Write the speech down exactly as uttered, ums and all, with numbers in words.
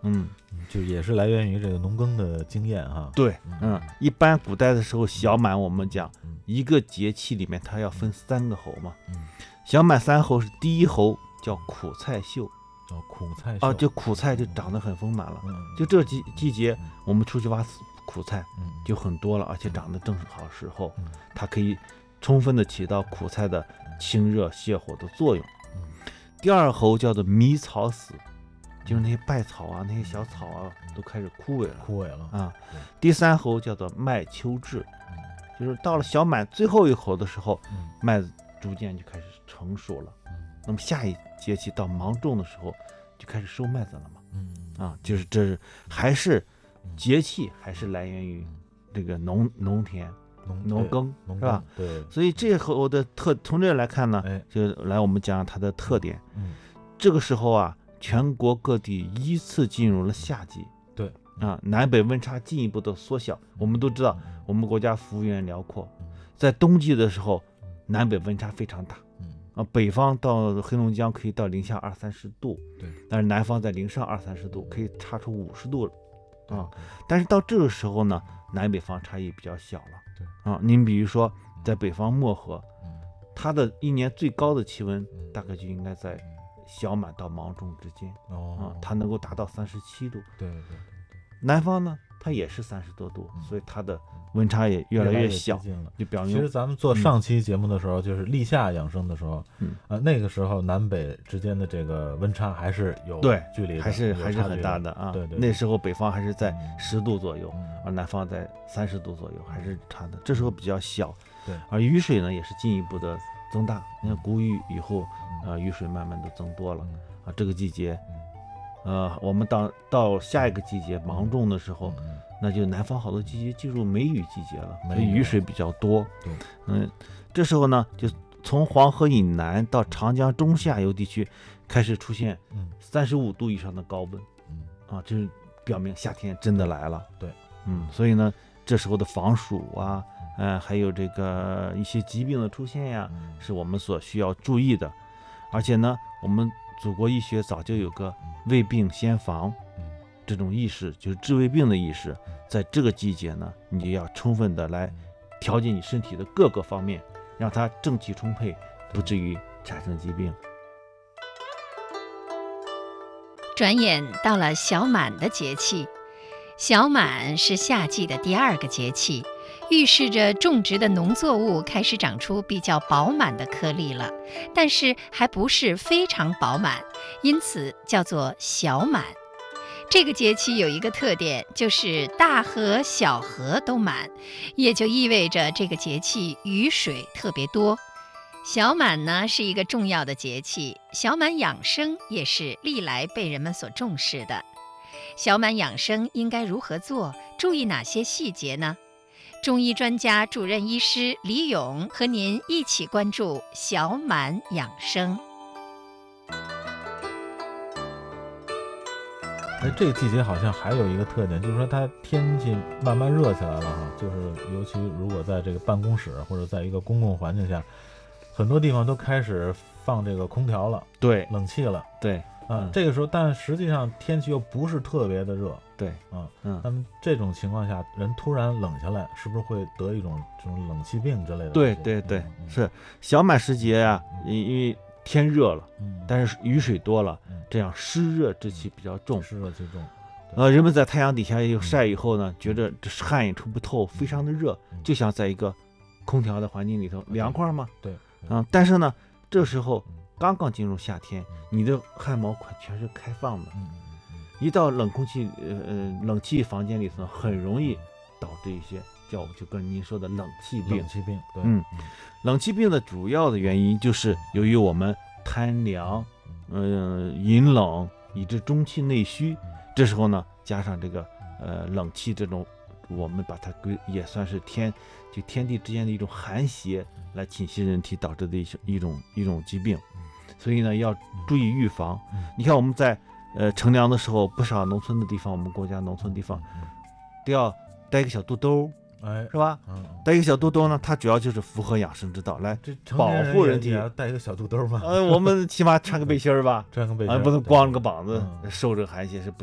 嗯， 就也是来源于这个农耕的经验哈。 对，嗯，一般古代的时候小满我们讲嗯一个节气里面它要分三个候嘛， 嗯， 小满三候是第一候叫苦菜秀哦，苦菜啊， 秀就苦菜就长得很丰满了， 嗯， 就这季季节嗯我们出去挖苦菜嗯就很多了，而且长得正是好时候嗯， 它可以充分的起到苦菜的清热泻火的作用。 嗯第二候叫做迷草死，就是那些败草啊，那些小草啊都开始枯萎了枯萎了啊对。 第三候叫做麦秋至， 嗯就是到了小满最后一候的时候， 嗯麦子逐渐就开始成熟了。 嗯那么下一节气到芒种的时候，就开始收麦子了嘛。 嗯啊，就是这是还是节气，还是来源于这个农农田农农耕农是吧？ 耕对， 所以这候的特从这来看呢， 哎， 就来我们讲它的特点。 嗯这个时候啊，全国各地依次进入了夏季。 对啊，南北温差进一步的缩小。我们都知道，我们国家幅员辽阔，在冬季的时候，南北温差非常大。 嗯啊，北方到黑龙江可以到零下二三十度， 对， 但是南方在零上二三十度，可以差出五十度对啊。但是到这个时候呢，南北方差异比较小了。 对啊，您比如说在北方漠河， 嗯它的一年最高的气温嗯大概就应该在小满到芒种之间啊哦，， 它能够达到三十七度。 对对对， 南方呢，它也是三十多度， 嗯所以它的温差也越来越小， 接近了。 就表明其实咱们做上期节目的时候，就是立夏养生的时候， 嗯啊，那个时候南北之间的这个温差还是有对距离的， 还是有还是很差距大的啊。 对对， 那时候北方还是在嗯十度左右， 嗯而南方在三十度左右，还是差的。这时候比较小， 对， 而雨水呢也是进一步的增大。你看谷雨以后， 嗯呃，雨水慢慢的增多了嗯啊。这个季节，呃，我们到到下一个季节芒种的时候， 嗯那就南方好多季节进入梅雨季节了，所梅雨以雨水比较多。 对， 嗯，这时候呢，就从黄河以南到长江中下游地区，开始出现嗯三十五度以上的高温嗯啊，这是表明夏天真的来了。 对， 嗯，所以呢，这时候的防暑啊，呃，还有这个一些疾病的出现呀， 嗯是我们所需要注意的。而且呢，我们祖国医学早就有个未病先防嗯这种意识，就是治未病的意识。在这个季节呢，你就要充分的来调节你身体的各个方面，让它正气充沛，不至于产生疾病。 转眼到了小满的节气，小满是夏季的第二个节气，预示着种植的农作物开始长出比较饱满的颗粒了，但是还不是非常饱满，因此叫做小满。这个节气有一个特点，就是大河小河都满，也就意味着这个节气雨水特别多。小满呢是一个重要的节气，小满养生也是历来被人们所重视的。小满养生应该如何做？注意哪些细节呢？中医专家主任医师李勇和您一起关注小满养生。 哎，这个季节好像还有一个特点，就是说它天气慢慢热起来了哈，就是尤其如果在这个办公室或者在一个公共环境下，很多地方都开始放这个空调了， 对冷气了对啊。 嗯这个时候，但实际上天气又不是特别的热对， 啊。 嗯， 那么这种情况下，人突然冷下来，是不是会得一种这种冷气病之类的东西？ 对对对， 嗯是小满时节啊，因因为天热了， 嗯， 但是雨水多了嗯， 这样湿热之气比较重。 湿热气重， 呃，人们在太阳底下又晒以后呢，觉得这汗也出不透，非常的热， 嗯就想在一个空调的环境里头凉快嘛。 对，对嗯，但是呢，这时候嗯刚刚进入夏天，你的汗毛孔全是开放的， 嗯嗯一到冷空气呃呃冷气房间里头，很容易导致一些叫就跟您说的冷气嗯， 病冷。气病，对， 嗯冷气病的主要的原因就是由于我们贪凉，嗯、呃，饮冷，以致中气内虚。这时候呢，加上这个呃冷气这种，我们把它归也算是天就天地之间的一种寒邪来侵袭人体导致的一种一种一种疾病。所以呢，要注意预防。你看我们在呃乘凉的时候，不少农村的地方，我们国家农村地方都要带一个小肚兜， 哎， 是吧？ 嗯， 带一个小肚兜呢，它主要就是符合养生之道，来这成保年护人体也也要带一个小肚兜吗？ 呃，我们起码穿个背心儿吧， 穿个背心啊， 儿， 不能光着个膀子嗯受这个寒邪是不